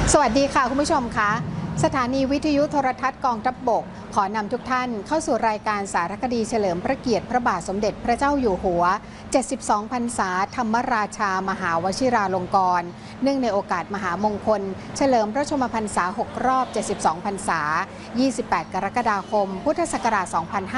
สวัสดีค่ะคุณผู้ชมคะสถานีวิทยุโทรทัศน์กองทัพบกขอนำทุกท่านเข้าสู่รายการสารคดีเฉลิมพระเกียรติพระบาทสมเด็จพระเจ้าอยู่หัว72 พรรษาธรรมราชามหาวชิราลงกรณ์เนื่องในโอกาสมหามงคลเฉลิมพระชนมพรรษา6รอบ72 พรรษา28 กรกฎาคมพุทธศักราช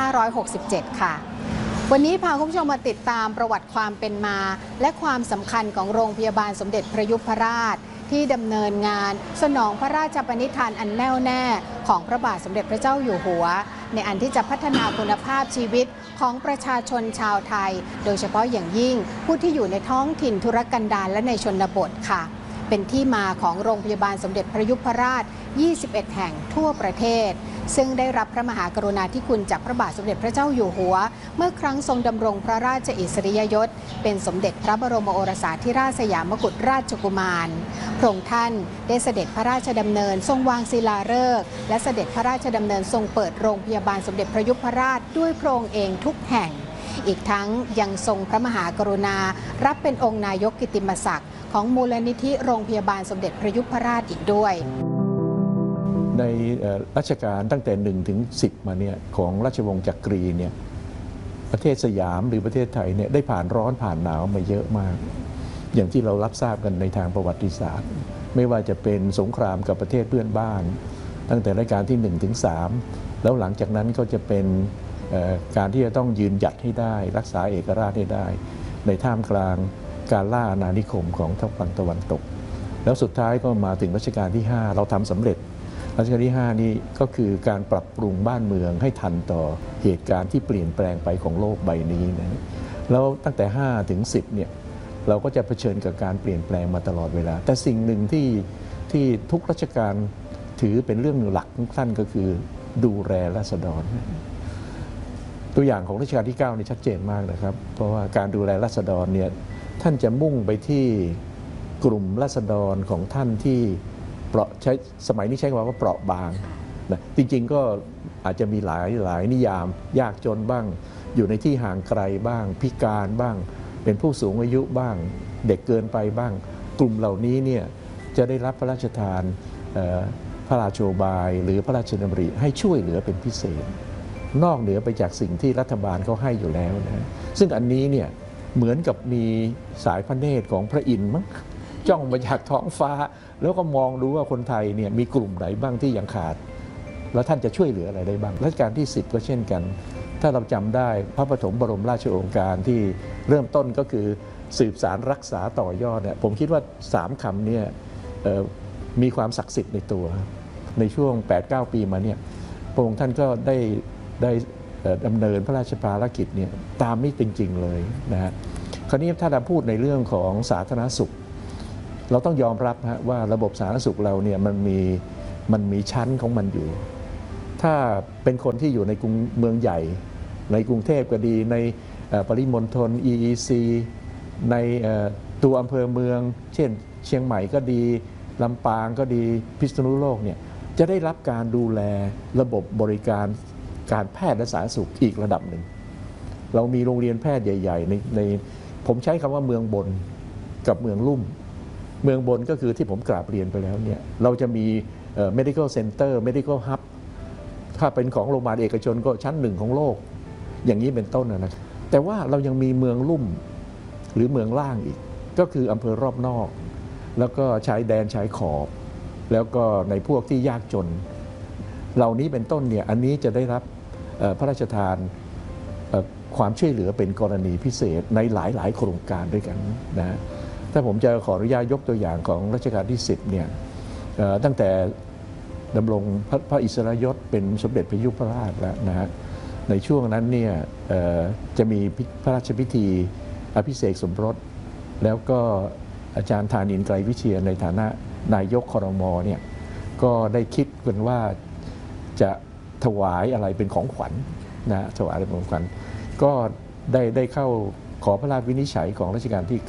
2567ค่ะวันนี้พาคุณผู้ชมมาติดตามประวัติความเป็นมาและความสำคัญของโรงพยาบาลสมเด็จพระยุพราชที่ดำเนินงานสนองพระราชปณิธานอันแน่วแน่ของพระบาทสมเด็จพระเจ้าอยู่หัวในอันที่จะพัฒนาคุณภาพชีวิตของประชาชนชาวไทยโดยเฉพาะอย่างยิ่งผู้ที่อยู่ในท้องถิ่นทุรกันดารและในชนบทค่ะเป็นที่มาของโรงพยาบาลสมเด็จพระยุพราช21 แห่งทั่วประเทศซึ่งได้รับพระมหากรุณาธิคุณจากพระบาทสมเด็จพระเจ้าอยู่หัวเมื่อครั้งทรงดำรงพระราชอิสริยยศเป็นสมเด็จพระบรมโอรสาธิราชสยามกุฎราชกุมารพระองค์ท่านได้เสด็จพระราชดำเนินทรงวางศิลาฤกษ์และเสด็จพระราชดำเนินทรงเปิดโรงพยาบาลสมเด็จพระยุพราชด้วยพระองค์เองทุกแห่งอีกทั้งยังทรงพระมหากรุณารับเป็นองค์นายกกิตติมศักดิ์ของมูลนิธิโรงพยาบาลสมเด็จพระยุพราชอีกด้วยในรัชกาลตั้งแต่1 ถึง 10มาเนี่ยของราชวงศ์จักรีเนี่ยประเทศสยามหรือประเทศไทยเนี่ยได้ผ่านร้อนผ่านหนาวมาเยอะมากอย่างที่เรารับทราบกันในทางประวัติศาสตร์ไม่ว่าจะเป็นสงครามกับประเทศเพื่อนบ้านตั้งแต่รัชกาลที่1 ถึง 3แล้วหลังจากนั้นก็จะเป็นการที่จะต้องยืนหยัดให้ได้รักษาเอกราชให้ได้ในท่ามกลางการล่าอาณานิคมของทางฝั่งตะวันตกแล้วสุดท้ายก็มาถึงรัชกาลที่5เราทำสำเร็จรัชกาลที่5นี้ก็คือการปรับปรุงบ้านเมืองให้ทันต่อเหตุการณ์ที่เปลี่ยนแปลงไปของโลกใบนี้นะแล้วตั้งแต่5 ถึง 10เนี่ยเราก็จะเผชิญกับการเปลี่ยนแปลงมาตลอดเวลาแต่สิ่งหนึ่งที่ทุกรัชกาลถือเป็นเรื่องหลักของท่านก็คือดูแลราษฎรตัวอย่างของรัชกาลที่9นี่ชัดเจนมากนะครับเพราะว่าการดูแลราษฎรเนี่ยท่านจะมุ่งไปที่กลุ่มราษฎรของท่านที่ใช้สมัยนี้ใช้คำว่าเปราะบางนะจริงๆก็อาจจะมีหลายนิยามยากจนบ้างอยู่ในที่ห่างไกลบ้างพิการบ้างเป็นผู้สูงอายุบ้างเด็กเกินไปบ้างกลุ่มเหล่านี้เนี่ยจะได้รับพระราชทานพระราชโองบายหรือพระราชดำริให้ช่วยเหลือเป็นพิเศษนอกเหนือไปจากสิ่งที่รัฐบาลเขาให้อยู่แล้วนะซึ่งอันนี้เนี่ยเหมือนกับมีสายพระเนตรของพระอินทร์มั้งจ้องมาจากท้องฟ้าแล้วก็มองดูว่าคนไทยเนี่ยมีกลุ่มไหนบ้างที่ยังขาดแล้วท่านจะช่วยเหลืออะไรได้บ้างรัชกาลที่10ก็เช่นกันถ้าเราจำได้พระปฐมบรมราชโองการที่เริ่มต้นก็คือสืบสารรักษาต่อยอดเนี่ยผมคิดว่า3 คำเนี่ยมีความศักดิ์สิทธิ์ในตัวในช่วง 8-9 ปีมาเนี่ยพระองค์ท่านก็ได้ดำเนินพระราชภารกิจเนี่ยตามนี้จริงๆเลยนะฮะคราวนี้ถ้าเราพูดในเรื่องของสาธารณสุขเราต้องยอมรับว่าระบบสาธารณสุขเราเนี่ยมันมีชั้นของมันอยู่ถ้าเป็นคนที่อยู่ในกรุงเมืองใหญ่ในกรุงเทพก็ดีในปริมณฑล EEC ในตัวอำเภอเมืองเช่นเชียงใหม่ก็ดีลำปางก็ดีพิษณุโลกเนี่ยจะได้รับการดูแลระบบบริการการแพทย์และสาธารณสุขอีกระดับหนึ่งเรามีโรงเรียนแพทย์ใหญ่ๆในผมใช้คำว่าเมืองบนกับเมืองลุ่มเมืองบนก็คือที่ผมกราบเรียนไปแล้วเนี่ยเราจะมี medical center medical hub ถ้าเป็นของโรงพยาบาลเอกชนก็ชั้น1ของโลกอย่างนี้เป็นต้นนะแต่ว่าเรายังมีเมืองลุ่มหรือเมืองล่างอีกก็คืออำเภอรอบนอกแล้วก็ชายแดนชายขอบแล้วก็ในพวกที่ยากจนเหล่านี้เป็นต้นเนี่ยอันนี้จะได้รับพระราชทานความช่วยเหลือเป็นกรณีพิเศษในหลายโครงการด้วยกันนะถ้าผมจะขออนุญาตยกตัวอย่างของรัชกาลที่10เนี่ยตั้งแต่ดำรงพระอิสริยยศเป็นสมเด็จพระยุพราชแล้วนะฮะในช่วงนั้นเนี่ยจะมีพระราชพิธีอภิเษกสมรสแล้วก็อาจารย์ธานินทร์ไกรวิเชียรในฐานะนายกครม.เนี่ยก็ได้คิดกันว่าจะถวายอะไรเป็นของขวัญนะถวายอะไรเป็นของขวัญก็ได้เข้าขอพระราชวินิจฉัยของรัชกาลที่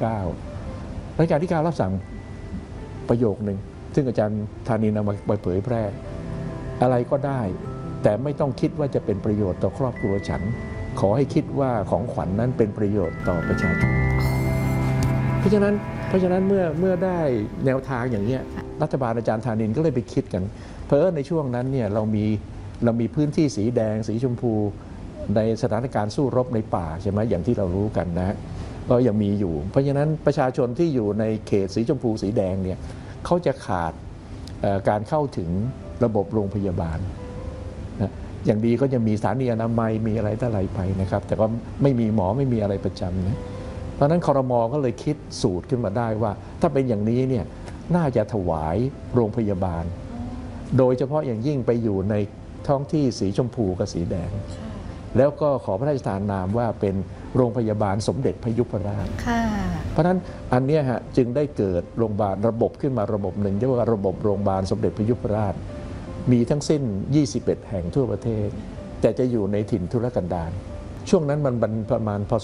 9รัชกาลที่9รับสั่งประโยคนึงซึ่งอาจารย์ธานินทร์เอามาเผยแพร่อะไรก็ได้แต่ไม่ต้องคิดว่าจะเป็นประโยชน์ต่อครอบครัวฉันขอให้คิดว่าของขวัญ นั้นเป็นประโยชน์ต่อประชาชนเพราะฉะนั้นเมื่อได้แนวทางอย่างนี้รัฐบาลอาจารย์ธานินทร์ก็เลยไปคิดกันเพราะในช่วงนั้นเนี่ยเรามีพื้นที่สีแดงสีชมพูในสถานการณ์สู้รบในป่าใช่ไหมอย่างที่เรารู้กันนะก็ยังมีอยู่เพราะฉะนั้นประชาชนที่อยู่ในเขตสีชมพูสีแดงเนี่ยเขาจะขาดการเข้าถึงระบบโรงพยาบาลนะอย่างดีก็จะมีสถานีอนามัยมีอะไรต่ออะไรไปนะครับแต่ก็ไม่มีหมอไม่มีอะไรประจำนะเพราะฉะนั้นครม.ก็เลยคิดสูตรขึ้นมาได้ว่าถ้าเป็นอย่างนี้เนี่ยน่าจะถวายโรงพยาบาลโดยเฉพาะอย่างยิ่งไปอยู่ในท้องที่สีชมพูกับสีแดงแล้วก็ขอพระราชทานนามว่าเป็นโรงพยาบาลสมเด็จพยุพราชเพราะฉะนั้นอันนี้ฮะจึงได้เกิดโรงพยาบาลระบบขึ้นมาระบบหนึ่งเรียกว่าระบบโรงพยาบาลสมเด็จพยุพราชมีทั้งสิ้น21แห่งทั่วประเทศแต่จะอยู่ในถิ่นทุรกันดารช่วงนั้นมันประมาณพศ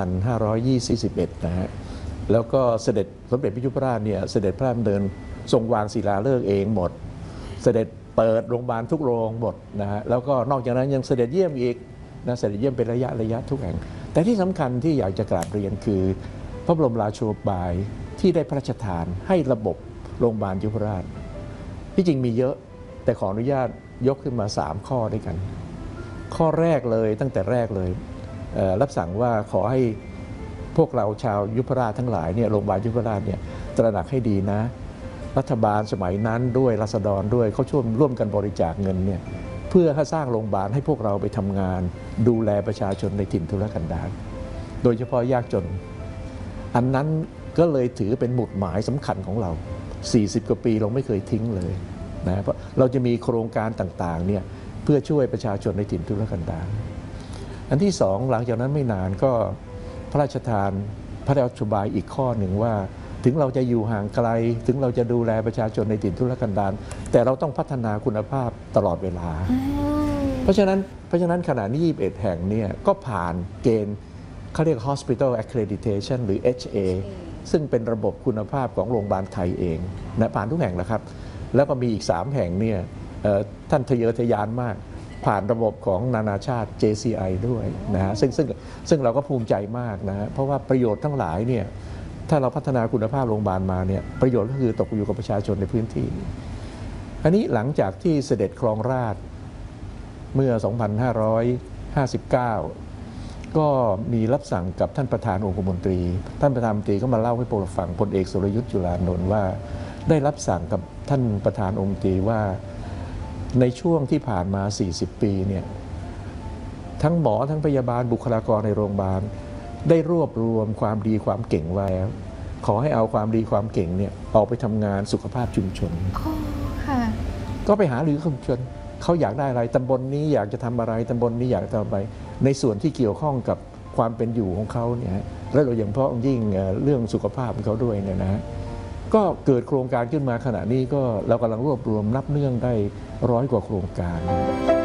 2521 นะฮะแล้วก็เสด็จสมเด็จพยุพราชเนี่ยเสด็จพระดำเนินทรงวางศิลาฤกษ์เองหมดเสด็จเปิดโรงพยาบาลทุกโรงหมดนะฮะแล้วก็นอกจากนั้นยังเสด็จเยี่ยมอีกนะเสด็จเยี่ยมเป็นระยะทุกแห่งแต่ที่สำคัญที่อยากจะกราบเรียนคือพระบรมราโชบายที่ได้พระราชทานให้ระบบโรงพยาบาลยุพราชที่จริงมีเยอะแต่ขออนุญาตยกขึ้นมา3ข้อด้วยกันข้อแรกเลยตั้งแต่แรกเลยรับสั่งว่าขอให้พวกเราชาวยุพราชทั้งหลายเนี่ยโรงพยาบาลยุพราชเนี่ยตระหนักให้ดีนะรัฐบาลสมัยนั้นด้วยราษฎรด้วยเขาร่วมกันบริจาคเงินเนี่ยเพื่อให้สร้างโรงพยาบาลให้พวกเราไปทำงานดูแลประชาชนในถิ่นทุรกันดารโดยเฉพาะยากจนอันนั้นก็เลยถือเป็นหมุดหมายสำคัญของเรา40 กว่าปีเราไม่เคยทิ้งเลยนะเพราะเราจะมีโครงการต่างๆเนี่ยเพื่อช่วยประชาชนในถิ่นทุรกันดารอันที่สองหลังจากนั้นไม่นานก็พระราชทานพระราชบายอีกข้อหนึ่งว่าถึงเราจะอยู่ห่างไกลถึงเราจะดูแลประชาชนในถิ่นทุรกันดารแต่เราต้องพัฒนาคุณภาพตลอดเวลาเพราะฉะนั้นขณะนี้21แห่งเนี่ยก็ผ่านเกณฑ์เขาเรียก Hospital Accreditation หรือ HA ซึ่งเป็นระบบคุณภาพของโรงพยาบาลไทยเองนะผ่านทุกแห่งแล้วครับแล้วก็มีอีก3แห่งเนี่ยท่านทะเยอทะยานมากผ่านระบบของนานาชาติ JCI ด้วยนะฮะซึ่งเราก็ภูมิใจมากนะฮะเพราะว่าประโยชน์ทั้งหลายเนี่ยถ้าเราพัฒนาคุณภาพโรงพยาบาลมาเนี่ยประโยชน์ก็คือตกอยู่กับประชาชนในพื้นที่อันนี้หลังจากที่เสด็จครองราชย์เมื่อ 2559 ก็มีรับสั่งกับท่านประธานองคมนตรีท่านประธานมนตรีก็มาเล่าให้พวกเราฟังพลเอกสุรยุทธ์จุลานนท์ว่าได้รับสั่งกับท่านประธานองคมนตรีว่าในช่วงที่ผ่านมา40 ปีเนี่ยทั้งหมอทั้งพยาบาลบุคลากรในโรงพยาบาลได้รวบรวมความดีความเก่งไว้ขอให้เอาความดีความเก่งเนี่ยออกไปทำงานสุขภาพชุมชนก็ไปหาหรือชุมชนเขาอยากได้อะไรตำบลนี้อยากจะทำอะไรตำบลนี้อยากจะทำอะไรในส่วนที่เกี่ยวข้องกับความเป็นอยู่ของเขาเนี่ยและโดยเฉพาะยิ่งเรื่องสุขภาพของเขาด้วยเนี่ยนะก็เกิดโครงการขึ้นมาขณะนี้ก็เรากำลังรวบรวมนับเนื่องได้100 กว่าโครงการ